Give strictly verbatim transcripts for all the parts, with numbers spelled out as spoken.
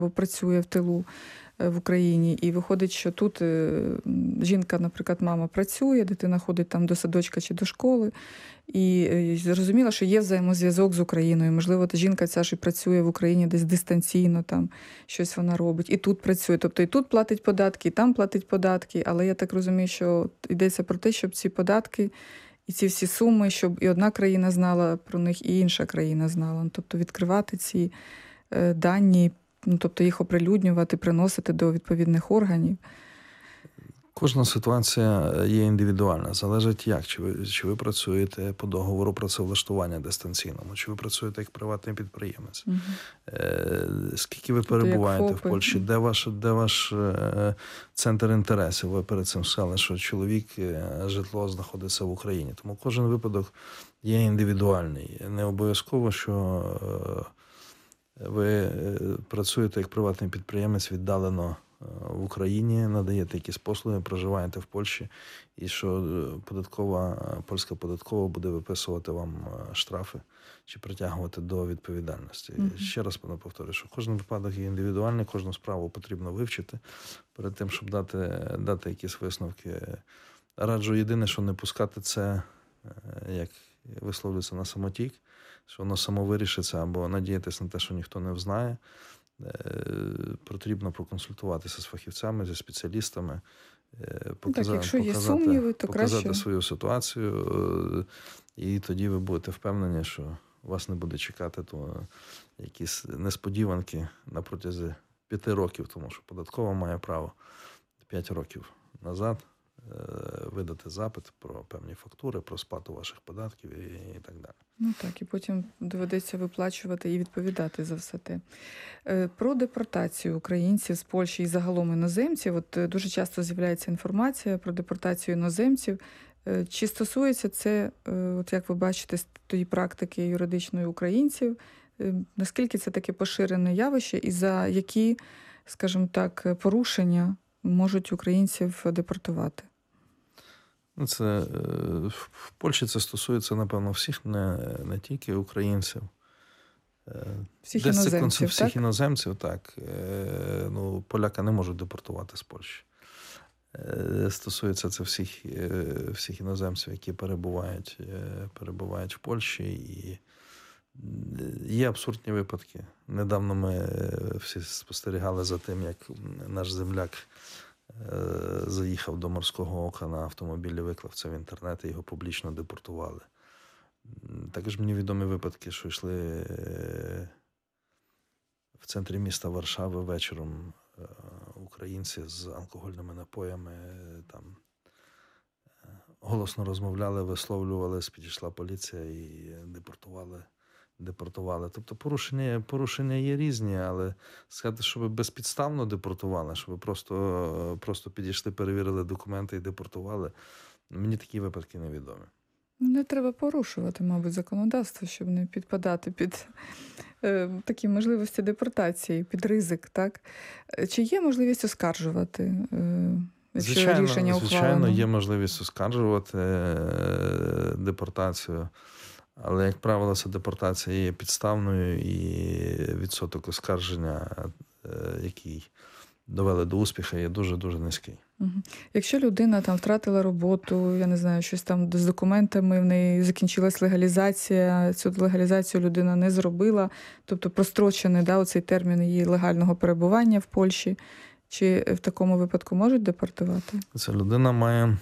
бо працює в тилу в Україні. І виходить, що тут жінка, наприклад, мама працює, дитина ходить там до садочка чи до школи. І зрозуміло, що є взаємозв'язок з Україною. Можливо, та жінка ця ж і працює в Україні десь дистанційно, там щось вона робить. І тут працює. Тобто і тут платить податки, і там платить податки. Але я так розумію, що йдеться про те, щоб ці податки і ці всі суми, щоб і одна країна знала про них, і інша країна знала. Тобто відкривати ці дані, ну, тобто їх оприлюднювати, приносити до відповідних органів. Кожна ситуація є індивідуальна. Залежить як. Чи ви, чи ви працюєте по договору працевлаштування дистанційному, чи ви працюєте як приватний підприємець. Угу. Е, скільки ви перебуваєте в Польщі, де ваш, де ваш е, центр інтересів? Ви перед цим сказали, що чоловік, житло знаходиться в Україні. Тому кожен випадок є індивідуальний. Не обов'язково, що е, ви працюєте як приватний підприємець віддалено в Україні, надаєте якісь послуги, проживаєте в Польщі, і що податкова, польська податкова буде виписувати вам штрафи чи притягувати до відповідальності. Mm-hmm. Ще раз повторюю, що кожен випадок є індивідуальний, кожну справу потрібно вивчити перед тим, щоб дати, дати якісь висновки. Раджу єдине, що не пускати це, як висловлюється, на самотік, що воно само вирішиться, або надіятися на те, що ніхто не взнає. Потрібно проконсультуватися з фахівцями, зі спеціалістами, показати, так, якщо є сумніви, то показати краще свою ситуацію, і тоді ви будете впевнені, що вас не буде чекати то якісь несподіванки на протязі п'яти років, тому що податкова має право п'ять років назад видати запит про певні фактури, про сплату ваших податків і, і так далі. Ну так, і потім доведеться виплачувати і відповідати за все те. Про депортацію українців з Польщі і загалом іноземців. От дуже часто з'являється інформація про депортацію іноземців. Чи стосується це, от як ви бачите, з тієї практики юридичної українців? Наскільки це таке поширене явище і за які, скажімо так, порушення можуть українців депортувати? Це, в Польщі це стосується, напевно, всіх, не, не тільки українців. Всіх Десь іноземців, всіх так? іноземців, так. Ну, поляка не можуть депортувати з Польщі. Стосується це всіх, всіх іноземців, які перебувають, перебувають в Польщі. І є абсурдні випадки. Недавно ми всі спостерігали за тим, як наш земляк заїхав до Морського Ока на автомобілі, виклав це в інтернет і його публічно депортували. Також мені відомі випадки, що йшли в центрі міста Варшави вечором українці з алкогольними напоями, там голосно розмовляли, висловлювались, підійшла поліція і депортували. депортували. Тобто порушення, порушення є різні, але сказати, щоб безпідставно депортували, щоб просто, просто підійшли, перевірили документи і депортували, мені такі випадки невідомі. Не треба порушувати, мабуть, законодавство, щоб не підпадати під е, такі можливості депортації, під ризик, так? Чи є можливість оскаржувати, е, якщо звичайно, рішення ухвалено? Звичайно, є можливість оскаржувати е, депортацію. Але, як правило, ця депортація є підставною, і відсоток оскарження, який довели до успіху, є дуже-дуже низький. Угу. Якщо людина там втратила роботу, я не знаю, щось там з документами, в неї закінчилась легалізація, цю легалізацію людина не зробила, тобто прострочений, да, оцей термін її легального перебування в Польщі, чи в такому випадку можуть депортувати? Ця людина має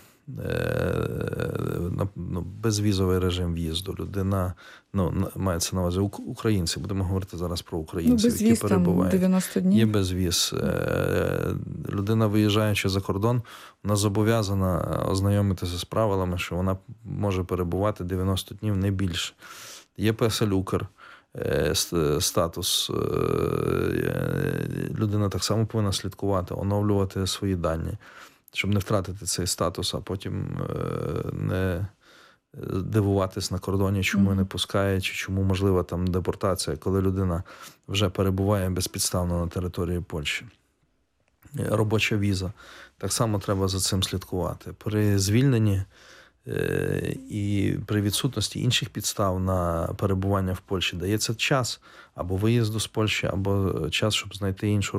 ну, безвізовий режим в'їзду. Людина, ну, мається на увазі українці, будемо говорити зараз про українців, ну, безвіз, які перебувають. Там дев'яносто днів. Є безвіз. Людина, виїжджаючи за кордон, вона зобов'язана ознайомитися з правилами, що вона може перебувати дев'яносто днів, не більше. Є песелюкер, статус. Людина так само повинна слідкувати, оновлювати свої дані, щоб не втратити цей статус, а потім не дивуватись на кордоні, чому mm-hmm. не пускає, чи чому можлива там депортація, коли людина вже перебуває безпідставно на території Польщі. Робоча віза. Так само треба за цим слідкувати. При звільненні І при відсутності інших підстав на перебування в Польщі дається час або виїзду з Польщі, або час, щоб знайти іншу